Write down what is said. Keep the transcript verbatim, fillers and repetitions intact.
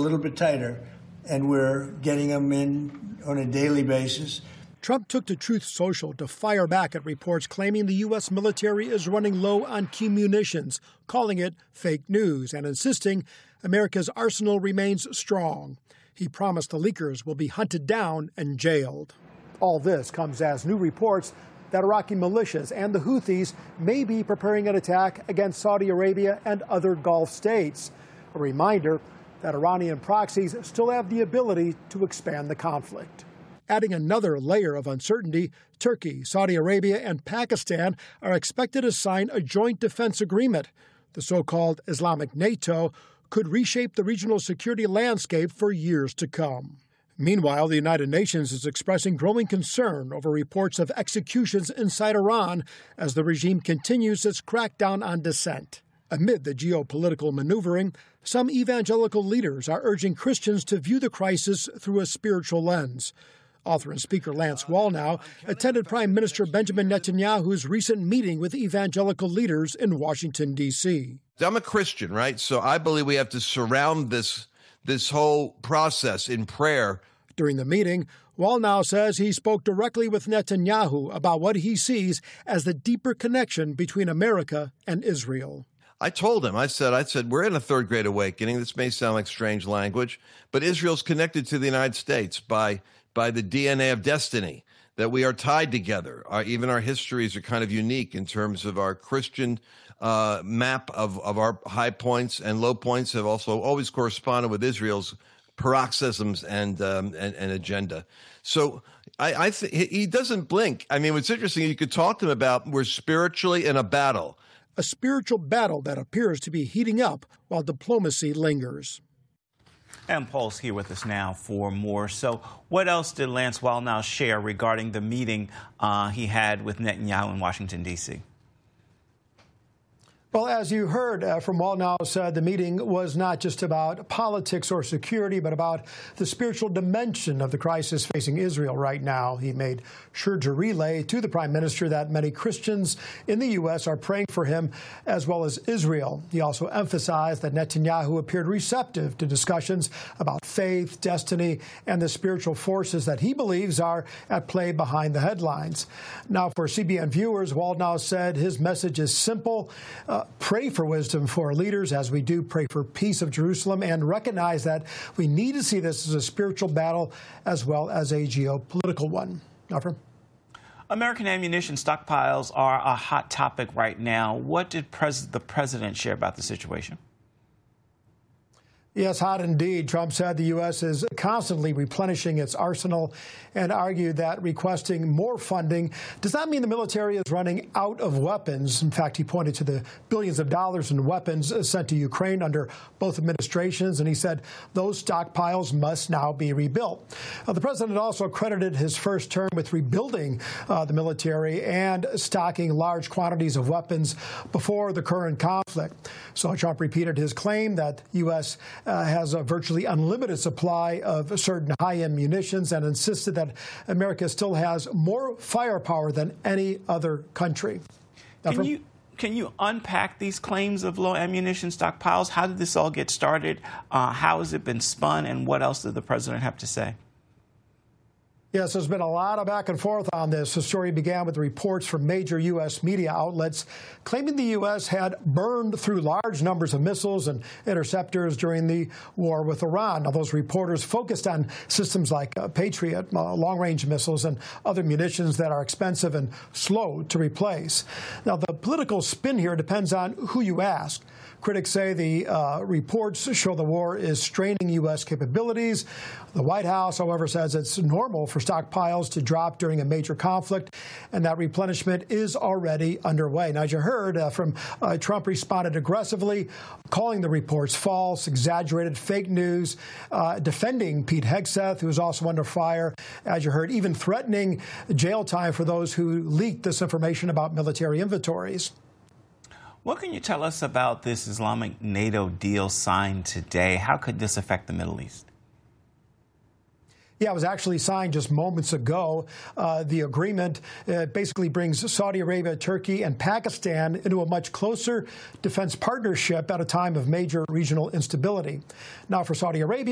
little bit tighter, and we're getting them in on a daily basis. Trump took to Truth Social to fire back at reports claiming the U S military is running low on key munitions, calling it fake news and insisting America's arsenal remains strong. He promised the leakers will be hunted down and jailed. All this comes as new reports that Iraqi militias and the Houthis may be preparing an attack against Saudi Arabia and other Gulf states. A reminder that Iranian proxies still have the ability to expand the conflict. Adding another layer of uncertainty, Turkey, Saudi Arabia, and Pakistan are expected to sign a joint defense agreement. The so-called Islamic NATO could reshape the regional security landscape for years to come. Meanwhile, the United Nations is expressing growing concern over reports of executions inside Iran as the regime continues its crackdown on dissent. Amid the geopolitical maneuvering, some evangelical leaders are urging Christians to view the crisis through a spiritual lens. Author and speaker Lance Wallnau attended Prime Minister Benjamin Netanyahu's recent meeting with evangelical leaders in Washington, D C I'm a Christian, right? So I believe we have to surround this this whole process in prayer. During the meeting, Wallnau says he spoke directly with Netanyahu about what he sees as the deeper connection between America and Israel. I told him, I said, I said, we're in a third great awakening. This may sound like strange language, but Israel's connected to the United States by by the D N A of destiny, that we are tied together. Our, even our histories are kind of unique in terms of our Christian uh, map of, of our high points and low points have also always corresponded with Israel's paroxysms and um, and, and agenda. So I, I think he doesn't blink. I mean, what's interesting, you could talk to him about we're spiritually in a battle. A spiritual battle that appears to be heating up while diplomacy lingers. And Paul's here with us now for more. So what else did Lance Wallnau share regarding the meeting uh, he had with Netanyahu in Washington, D C? Well, as you heard uh, from Wallnau, said the meeting was not just about politics or security, but about the spiritual dimension of the crisis facing Israel right now. He made sure to relay to the prime minister that many Christians in the U S are praying for him, as well as Israel. He also emphasized that Netanyahu appeared receptive to discussions about faith, destiny, and the spiritual forces that he believes are at play behind the headlines. Now, for C B N viewers, Wallnau said his message is simple. Uh, Pray for wisdom for our leaders, as we do pray for peace of Jerusalem, and recognize that we need to see this as a spiritual battle as well as a geopolitical one. Afra? American ammunition stockpiles are a hot topic right now. What did pres- the president share about the situation? Yes, hot indeed. Trump said the U S is constantly replenishing its arsenal and argued that requesting more funding does not mean the military is running out of weapons. In fact, he pointed to the billions of dollars in weapons sent to Ukraine under both administrations, and he said those stockpiles must now be rebuilt. Uh, the president also credited his first term with rebuilding uh, the military and stocking large quantities of weapons before the current conflict. So Trump repeated his claim that U S Uh, has a virtually unlimited supply of certain high-end munitions and insisted that America still has more firepower than any other country. Can you, can you unpack these claims of low ammunition stockpiles? How did this all get started? Uh, how has it been spun? And what else did the president have to say? Yes, there's been a lot of back and forth on this. The story began with reports from major U S media outlets claiming the U S had burned through large numbers of missiles and interceptors during the war with Iran. Now, those reporters focused on systems like uh, Patriot, uh, long-range missiles, and other munitions that are expensive and slow to replace. Now, the political spin here depends on who you ask. Critics say the uh, reports show the war is straining U S capabilities. The White House, however, says it's normal for stockpiles to drop during a major conflict, and that replenishment is already underway. Now, as you heard uh, from uh, Trump responded aggressively, calling the reports false, exaggerated, fake news, uh, defending Pete Hegseth, who is also under fire, as you heard, even threatening jail time for those who leaked this information about military inventories. What can you tell us about this Islamic NATO deal signed today? How could this affect the Middle East? Yeah, it was actually signed just moments ago. Uh, the agreement uh, basically brings Saudi Arabia, Turkey, and Pakistan into a much closer defense partnership at a time of major regional instability. Now, for Saudi Arabia,